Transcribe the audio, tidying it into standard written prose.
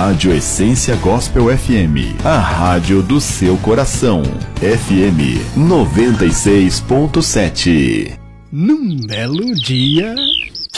Rádio Essência Gospel FM, a rádio do seu coração. FM 96.7. Num belo dia...